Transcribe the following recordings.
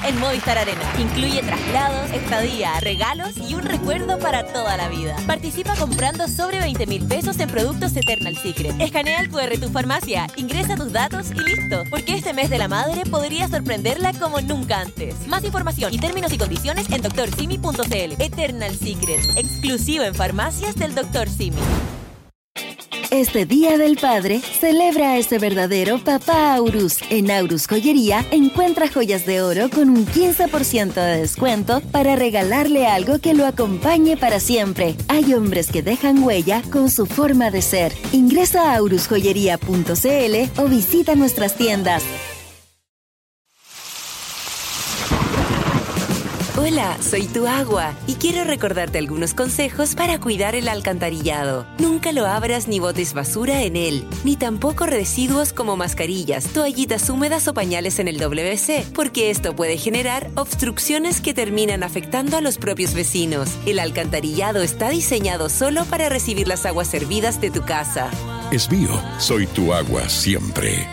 en Movistar Arena. Incluye traslados, estadía, regalos y un recuerdo para toda la vida. Participa comprando sobre 20,000 pesos en productos Eternal Secret. Escanea el QR Tu Farmacia, ingresa tus datos y listo. Porque este mes de la madre podría sorprenderla como nunca antes. Más información y términos y condiciones en doctorsimi.cl. Eternal Secret, exclusivo en farmacias del Dr. Simi. Este Día del Padre, celebra a ese verdadero papá Aurus. En Aurus Joyería, encuentra joyas de oro con un 15% de descuento para regalarle algo que lo acompañe para siempre. Hay hombres que dejan huella con su forma de ser. Ingresa a aurusjoyería.cl o visita nuestras tiendas. Hola, soy tu agua y quiero recordarte algunos consejos para cuidar el alcantarillado. Nunca lo abras ni botes basura en él, ni tampoco residuos como mascarillas, toallitas húmedas o pañales en el WC, porque esto puede generar obstrucciones que terminan afectando a los propios vecinos. El alcantarillado está diseñado solo para recibir las aguas servidas de tu casa. Es mío, soy tu agua siempre.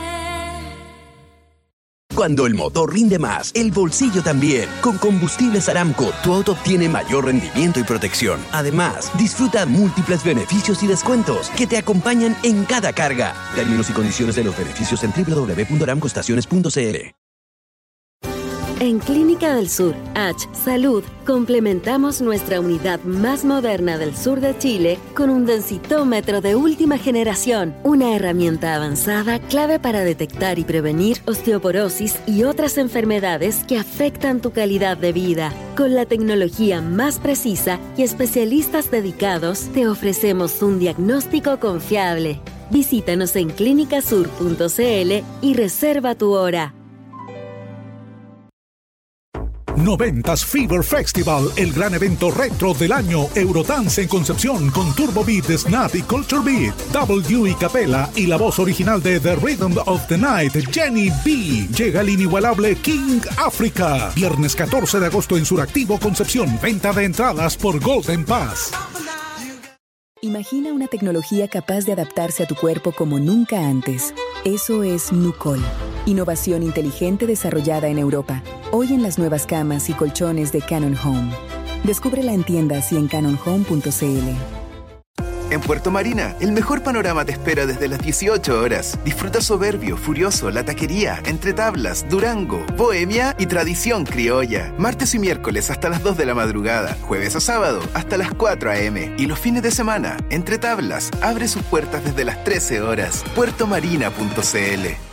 Cuando el motor rinde más, el bolsillo también. Con Combustibles Aramco, tu auto obtiene mayor rendimiento y protección. Además, disfruta múltiples beneficios y descuentos que te acompañan en cada carga. Términos y condiciones de los beneficios en www.aramcoestaciones.cl. En Clínica del Sur, H Salud, complementamos nuestra unidad más moderna del sur de Chile con un densitómetro de última generación, una herramienta avanzada clave para detectar y prevenir osteoporosis y otras enfermedades que afectan tu calidad de vida. Con la tecnología más precisa y especialistas dedicados, te ofrecemos un diagnóstico confiable. Visítanos en clinicasur.cl y reserva tu hora. 90s Fever Festival, el gran evento retro del año. Eurodance en Concepción con Turbo Beat, Snap y Culture Beat. W y Capela y la voz original de The Rhythm of the Night, Jenny B. Llega el inigualable King Africa. Viernes 14 de agosto en Suractivo, Concepción. Venta de entradas por Golden Pass. Imagina una tecnología capaz de adaptarse a tu cuerpo como nunca antes. Eso es Nucol. Innovación inteligente desarrollada en Europa. Hoy en las nuevas camas y colchones de Cannon Home. Descúbrela en tiendas y en cannonhome.cl. En Puerto Marina, el mejor panorama te espera desde las 18 horas. Disfruta Soberbio, Furioso, La Taquería, Entre Tablas, Durango, Bohemia y Tradición Criolla. Martes y miércoles hasta las 2 de la madrugada. Jueves a sábado hasta las 4 a.m. Y los fines de semana, Entre Tablas abre sus puertas desde las 13 horas. puertomarina.cl.